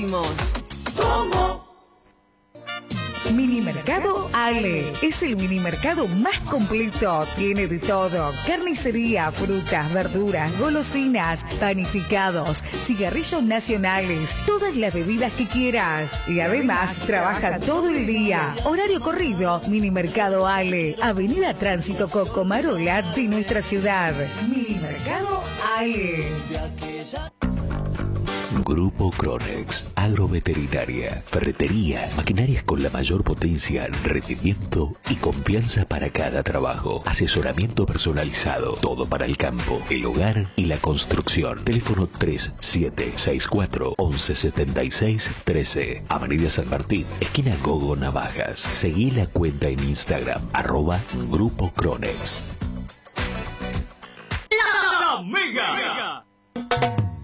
¿Cómo? Minimercado Ale es el minimercado más completo. Tiene de todo: carnicería, frutas, verduras, golosinas, panificados, cigarrillos nacionales, todas las bebidas que quieras. Y además trabaja todo el día. Horario corrido. Minimercado Ale, Avenida Tránsito Cocomarola de nuestra ciudad. Minimercado Ale. Grupo Cronex, agroveterinaria, ferretería, maquinarias con la mayor potencia, rendimiento y confianza para cada trabajo. Asesoramiento personalizado, todo para el campo, el hogar y la construcción. Teléfono 3764 1176 13. Avenida San Martín, esquina Gogo Navajas. Seguí la cuenta en Instagram, @Grupo Cronex.